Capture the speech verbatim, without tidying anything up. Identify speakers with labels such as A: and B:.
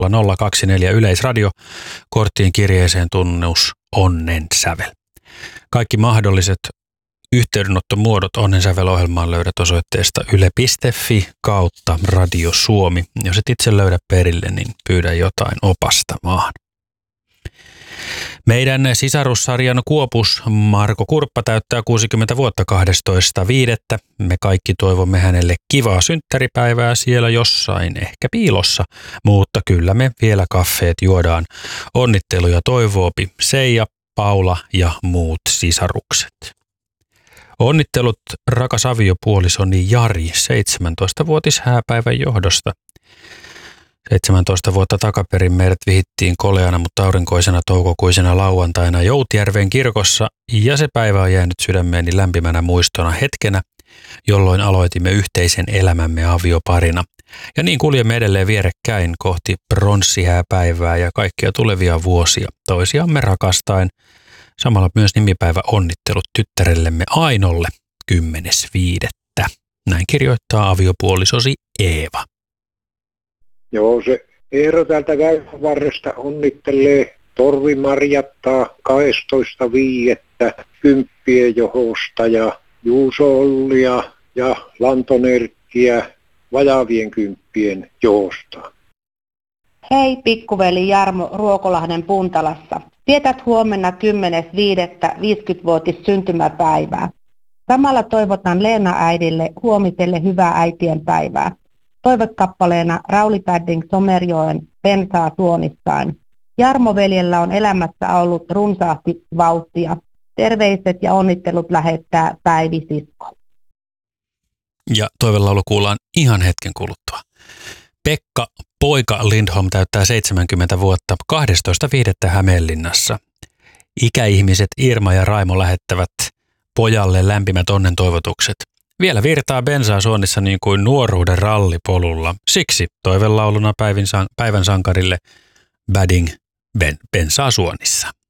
A: nolla kaksi neljä Yleisradio, korttiin kirjeeseen tunnus Onnensävel. Kaikki mahdolliset yhteydenottomuodot Onnensävel-ohjelmaan löydät osoitteesta yle piste fi kautta Radio Suomi. Jos et itse löydä perille, niin pyydä jotain opastamaan. Meidän sisarussarjan kuopus Marko Kurppa täyttää kuusikymmentä vuotta kahdestoista viidettä Me kaikki toivomme hänelle kivaa synttäripäivää siellä jossain, ehkä piilossa, mutta kyllä me vielä kaffeet juodaan. Onnitteluja toivoopi Seija, Paula ja muut sisarukset. Onnittelut rakas aviopuolisoni Jari seitsemäntoistavuotis hääpäivän johdosta. seitsemäntoista vuotta takaperin meidät vihittiin koleana, mutta aurinkoisena toukokuisena lauantaina Joutjärven kirkossa, ja se päivä on jäänyt sydämeeni lämpimänä muistona hetkenä, jolloin aloitimme yhteisen elämämme avioparina. Ja niin kuljemme edelleen vierekkäin kohti pronssihääpäivää ja kaikkia tulevia vuosia toisiamme rakastaen. Samalla myös nimipäivä onnittelut tyttärellemme Ainolle kymmenes viidettä Näin kirjoittaa aviopuolisosi Eeva.
B: Joo, se Eero täältä Väylän varresta onnittelee Torvi Marjattaa kahdestoista viidettä kymppien johosta ja Juuso Ollia ja Lantonerkkiä vajaavien kymppien johosta.
C: Hei, pikkuveli Jarmo Ruokolahden Puntalassa. Vietät huomenna kymmenes viidettä viisikymmenvuotis syntymäpäivää. Samalla toivotan Leena äidille huomiselle hyvää äitien päivää. Toivekappaleena Rauli Padding Somerjoen Pensaa suonissaan. Jarmo veljellä on elämässä ollut runsaasti vauhtia. Terveiset ja onnittelut lähettää Päivi sisko.
A: Ja toivelaulu kuullaan ihan hetken kuluttua. Pekka Poika Lindholm täyttää seitsemänkymmentä vuotta kahdestoista viidettä Hämeenlinnassa. Ikäihmiset Irma ja Raimo lähettävät pojalle lämpimät onnen toivotukset. Vielä virtaa bensaa suonnissa niin kuin nuoruuden rallipolulla. Siksi toivelauluna päivän sankarille Badding ben, bensaa suonnissa.